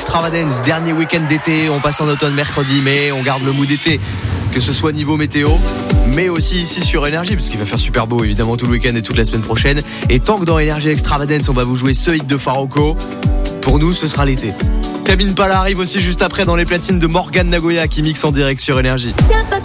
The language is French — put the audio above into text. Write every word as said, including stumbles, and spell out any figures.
Extravagance, dernier week-end d'été, on passe en automne mercredi, mais on garde le mood d'été, que ce soit niveau météo, mais aussi ici sur Énergie, parce qu'il va faire super beau évidemment tout le week-end et toute la semaine prochaine. Et tant que dans Énergie Extravagance, on va vous jouer ce hit de Faroko, pour nous ce sera l'été. Tamine Pala arrive aussi juste après dans les platines de Morgan Nagoya qui mixe en direct sur Énergie.